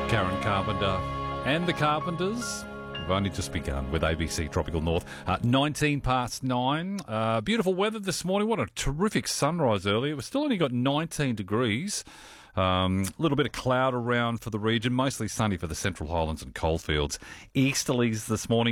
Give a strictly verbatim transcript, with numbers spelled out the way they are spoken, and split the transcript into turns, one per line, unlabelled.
Karen Carpenter and the Carpenters. We've only just begun with A B C Tropical North. Uh, nineteen past nine. Uh, beautiful weather this morning. What a terrific sunrise earlier. We've still only got nineteen degrees. A um, little bit of cloud around for the region, mostly sunny for the Central Highlands and Coalfields. Easterlies this morning.